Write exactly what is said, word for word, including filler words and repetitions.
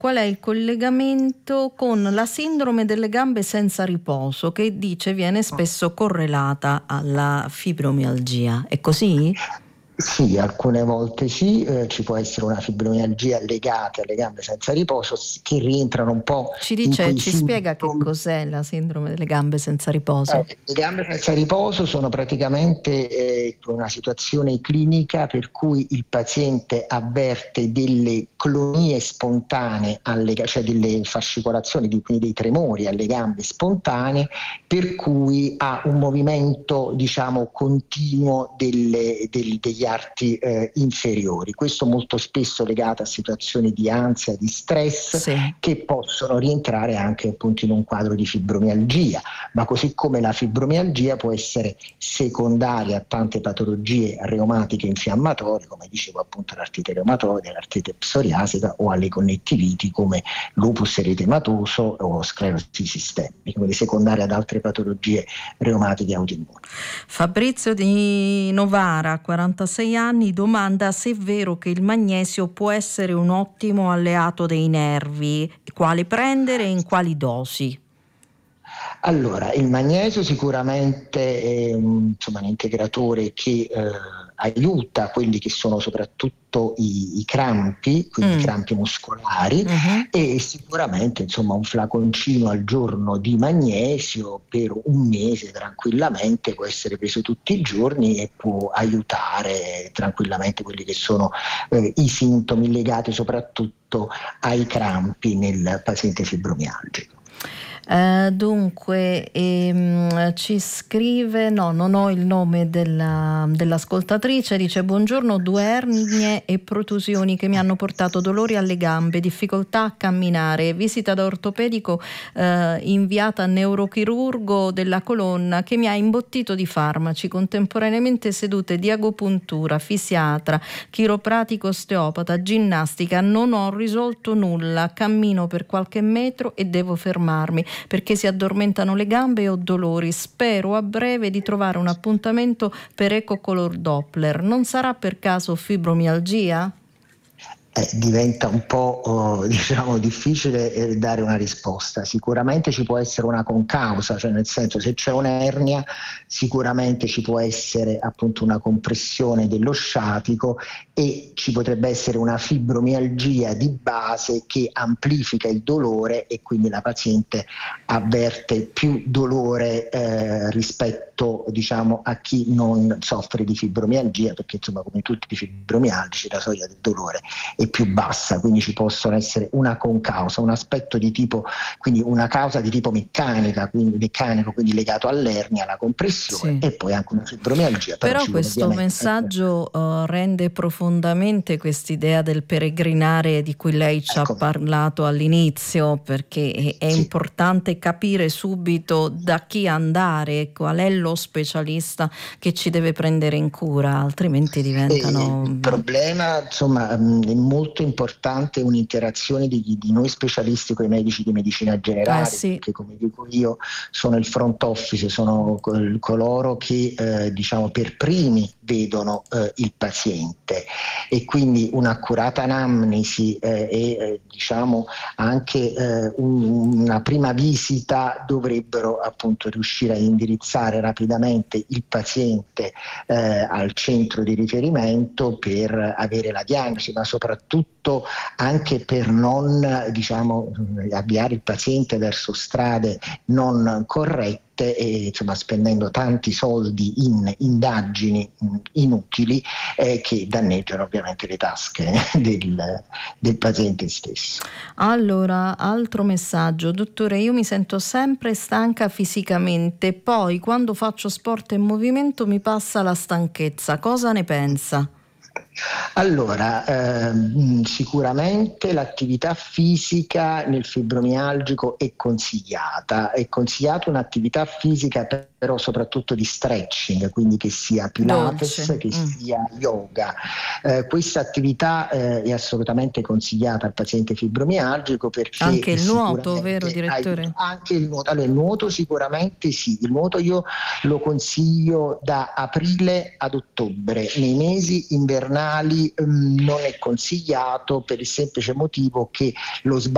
qual è il collegamento con la sindrome delle gambe senza riposo, che dice viene spesso correlata alla fibromialgia. È così? Sì, alcune volte sì, eh, ci può essere una fibromialgia legata alle gambe senza riposo che rientrano un po' Ci in dice, quei ci spiega che sintomi. cos'è la sindrome delle gambe senza riposo? Eh, le gambe senza riposo sono praticamente eh, una situazione clinica per cui il paziente avverte delle clonie spontanee, alle, cioè delle fascicolazioni, quindi dei tremori alle gambe spontanee, per cui ha un movimento, diciamo, continuo delle, del, degli arti eh, inferiori. Questo molto spesso legato a situazioni di ansia, di stress, Sì. che possono rientrare anche appunto in un quadro di fibromialgia, ma così come la fibromialgia può essere secondaria a tante patologie reumatiche infiammatorie, come dicevo appunto l'artrite reumatoide, l'artrite psoriasica, o alle connettiviti come lupus eritematoso o sclerosi sistemica, quindi secondaria ad altre patologie reumatiche autoimmuni. Fabrizio di Novara, quarantasei anni, domanda se è vero che il magnesio può essere un ottimo alleato dei nervi, quale prendere e in quali dosi. Allora, il magnesio sicuramente è un, insomma, un integratore che eh, aiuta quelli che sono soprattutto i, i crampi, quindi Mm. i crampi muscolari, Mm-hmm. e sicuramente insomma un flaconcino al giorno di magnesio per un mese tranquillamente può essere preso tutti i giorni e può aiutare tranquillamente quelli che sono eh, i sintomi legati soprattutto ai crampi nel paziente fibromialgico. Uh, dunque ehm, ci scrive, no, non ho il nome della, dell'ascoltatrice, dice: buongiorno, due ernie e protusioni che mi hanno portato dolori alle gambe, difficoltà a camminare, visita da ortopedico uh, inviata a neurochirurgo della colonna che mi ha imbottito di farmaci, contemporaneamente sedute di agopuntura, fisiatra, chiropratico, osteopata, ginnastica, non ho risolto nulla, cammino per qualche metro e devo fermarmi perché si addormentano le gambe e ho dolori. Spero a breve di trovare un appuntamento per ecocolor Doppler. Non sarà per caso fibromialgia? Eh, diventa un po' oh, diciamo difficile eh, dare una risposta. Sicuramente ci può essere una concausa, cioè nel senso, se c'è un'ernia sicuramente ci può essere appunto una compressione dello sciatico e ci potrebbe essere una fibromialgia di base che amplifica il dolore e quindi la paziente avverte più dolore eh, rispetto, diciamo, a chi non soffre di fibromialgia, perché insomma, come tutti i fibromialgici, la soglia del dolore è più bassa, quindi ci possono essere una concausa, un aspetto di tipo, quindi una causa di tipo meccanica, quindi meccanico, quindi legato all'ernia, alla compressione, sì, e poi anche una fibromialgia. Però, però questo messaggio uh, rende profondamente quest'idea del peregrinare di cui lei ci ecco. ha parlato all'inizio, perché è, è sì. importante capire subito da chi andare, qual è lo specialista che ci deve prendere in cura, altrimenti diventano... E il problema, insomma, è molto importante un'interazione di, di noi specialisti con i medici di medicina generale, eh sì. perché come dico io sono il front office, sono col, coloro che eh, diciamo per primi vedono eh, il paziente, e quindi un'accurata anamnesi eh, e eh, diciamo anche eh, un, una prima visita dovrebbero appunto riuscire a indirizzare rapidamente il paziente eh, al centro di riferimento per avere la diagnosi, ma soprattutto anche per non, diciamo, avviare il paziente verso strade non corrette e insomma spendendo tanti soldi in indagini mh, inutili eh, che danneggiano ovviamente le tasche del, del paziente stesso. Allora, altro messaggio: dottore, io mi sento sempre stanca fisicamente, poi quando faccio sport e movimento mi passa la stanchezza, cosa ne pensa? Allora, ehm, sicuramente l'attività fisica nel fibromialgico è consigliata, è consigliata un'attività fisica però soprattutto di stretching, quindi che sia Pilates, Dolce. che mm. sia yoga. Eh, questa attività eh, è assolutamente consigliata al paziente fibromialgico perché anche il nuoto, vero direttore? Aiuta, anche il nuoto. Allora, il nuoto sicuramente sì, il nuoto io lo consiglio da aprile ad ottobre, nei mesi invernali mh, non è consigliato per il semplice motivo che lo sbalzo